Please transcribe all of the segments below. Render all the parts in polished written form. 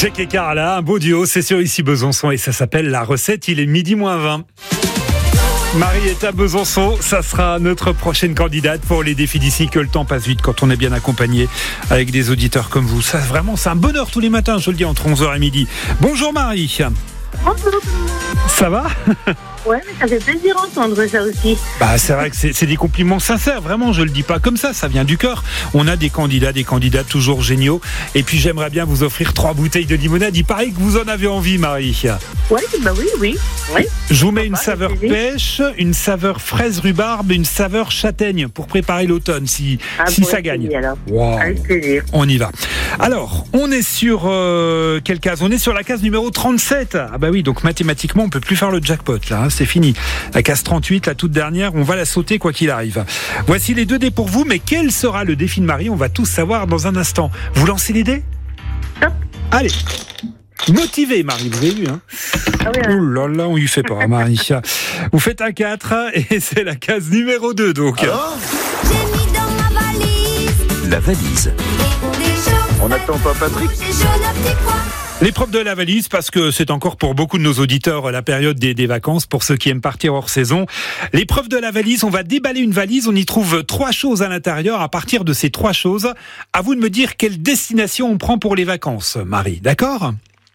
Jack et Carla, un beau duo, c'est sur Ici Besançon et ça s'appelle La Recette, il est 12h20. Marie est à Besançon, ça sera notre prochaine candidate pour les défis d'ici, que le temps passe vite quand on est bien accompagné avec des auditeurs comme vous. Ça, vraiment, c'est un bonheur tous les matins, je le dis, entre 11h et midi. Bonjour Marie. Bonjour. Ça va ? Ouais, mais ça fait plaisir d'entendre ça aussi. Bah, c'est vrai que c'est des compliments sincères, vraiment, je le dis pas comme ça vient du cœur. On a des candidats toujours géniaux. Et puis j'aimerais bien vous offrir 3 bouteilles de limonade. Il paraît que vous en avez envie, Marie. Ouais, bah oui. Je vous mets une saveur pêche, une saveur fraise rhubarbe, une saveur châtaigne pour préparer l'automne, si ça gagne. Wow. Avec plaisir. On y va. Alors, on est sur quelle case ? On est sur la case numéro 37. Ah bah oui, donc mathématiquement, on peut plus faire le jackpot là, hein, c'est fini. La case 38, la toute dernière, on va la sauter quoi qu'il arrive. Voici les 2 dés pour vous, mais quel sera le défi de Marie ? On va tous savoir dans un instant. Vous lancez les dés ? Stop. Allez. Motivé, Marie, vous avez vu, hein ? Ah oui, oh là là, on lui fait peur, Marie. Vous faites un 4 et c'est la case numéro 2, donc. Alors j'ai mis dans ma valise la valise. On n'attend pas Patrick. L'épreuve de la valise, parce que c'est encore pour beaucoup de nos auditeurs la période des vacances, pour ceux qui aiment partir hors saison. L'épreuve de la valise, on va déballer une valise, on y trouve 3 choses à l'intérieur. À partir de ces 3 choses, à vous de me dire quelle destination on prend pour les vacances, Marie, d'accord ?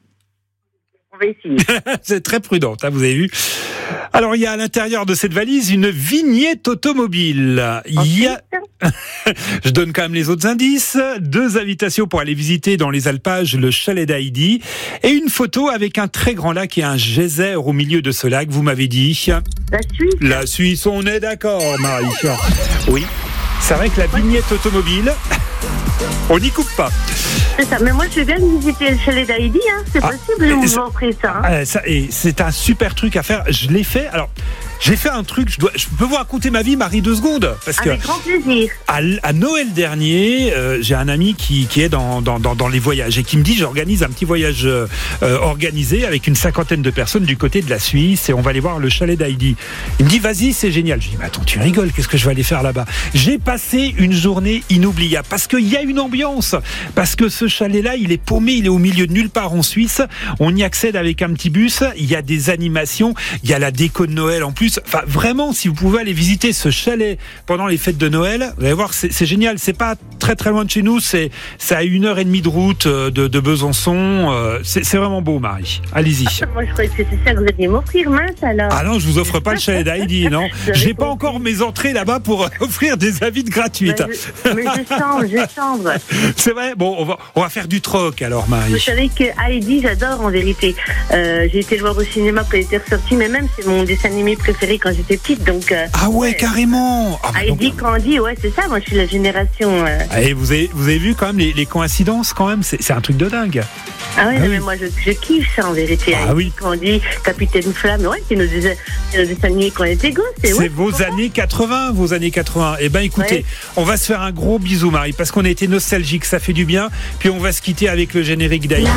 On va essayer. C'est très prudente, hein, vous avez vu. Alors, il y a à l'intérieur de cette valise une vignette automobile. Il y a... Je donne quand même les autres indices. 2 invitations pour aller visiter dans les alpages le chalet d'Heidi et une photo avec un très grand lac et un geyser au milieu de ce lac. Vous m'avez dit La Suisse. La Suisse, on est d'accord, Marie. Oui, c'est vrai que la vignette automobile, on n'y coupe pas. C'est ça, mais moi je viens de visiter le chalet d'Heidi, hein. C'est possible de vous offrir ça, hein. Et c'est un super truc à faire. Je l'ai fait. Alors, j'ai fait un truc. Je peux vous raconter ma vie, Marie, 2 secondes, parce avec grand plaisir. À Noël dernier, j'ai un ami qui est dans les voyages et qui me dit j'organise un petit voyage organisé avec une 50aine de personnes du côté de la Suisse et on va aller voir le chalet d'Heidi. Il me dit vas-y, c'est génial. Je dis mais attends, tu rigoles, qu'est-ce que je vais aller faire là-bas ? J'ai passé une journée inoubliable parce qu'il y a une ambiance, parce que ce chalet-là, il est paumé, il est au milieu de nulle part en Suisse. On y accède avec un petit bus. Il y a des animations, il y a la déco de Noël en plus. Enfin, vraiment, si vous pouvez aller visiter ce chalet pendant les fêtes de Noël, vous allez voir, c'est génial. C'est pas très très loin de chez nous. C'est à 1h30 de route de Besançon. C'est vraiment beau, Marie. Allez-y. Moi, je croyais que c'est ça que vous alliez m'offrir, mince alors. Ah non, je vous offre pas le chalet d'Heidi, non. J'ai pas encore mes entrées là-bas pour offrir des invites gratuites. Mais je chambre. C'est vrai. Bon, on va faire du troc alors, Marie. Vous savez que Heidi, j'adore en vérité. J'ai été le voir au cinéma quand il était ressorti, mais même c'est mon dessin animé préféré quand j'étais petite. Donc, ah ouais, carrément. Heidi, Candy, ouais, c'est ça. Moi, je suis la génération. Et vous avez vu quand même les coïncidences quand même. C'est un truc de dingue. Ah ouais, mais moi je kiffe ça en vérité. Ah oui. Candy, Capitaine Flamme, ouais, c'est nos dessins animés quand on était gosses. C'est vos années 80, vos années 80. Eh ben écoutez, on va se faire un gros bisou, Marie, parce qu'on a été nostalgique, ça fait du bien. Puis on va se quitter avec le générique d'Heidi.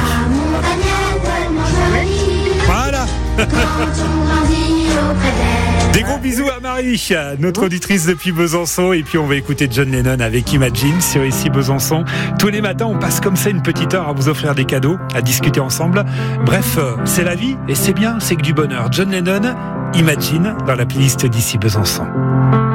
Voilà. Des gros bisous à Marie, notre auditrice depuis Besançon. Et puis on va écouter John Lennon avec Imagine sur Ici Besançon. Tous les matins, on passe comme ça une petite heure à vous offrir des cadeaux, à discuter ensemble. Bref, c'est la vie et c'est bien, c'est que du bonheur. John Lennon, Imagine dans la playlist d'Ici Besançon.